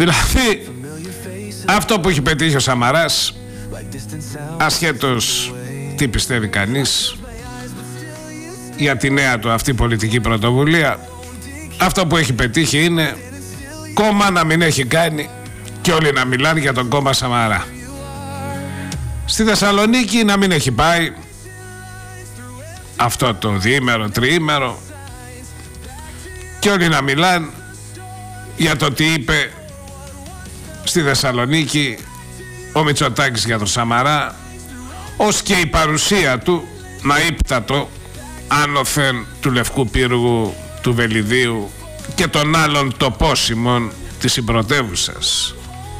Δηλαδή αυτό που έχει πετύχει ο Σαμαράς, ασχέτως τι πιστεύει κανείς για τη νέα του αυτή πολιτική πρωτοβουλία, αυτό που έχει πετύχει είναι κόμμα να μην έχει κάνει και όλοι να μιλάνε για τον κόμμα Σαμαρά. Στη Θεσσαλονίκη να μην έχει πάει αυτό το διήμερο, τριήμερο και όλοι να μιλάνε για το τι είπε στη Θεσσαλονίκη ο Μητσοτάκης για τον Σαμαρά, ως και η παρουσία του να ύπτατο άνωθεν του Λευκού Πύργου, του Βελιδίου και των άλλων τοπόσιμων της συμπρωτεύουσας.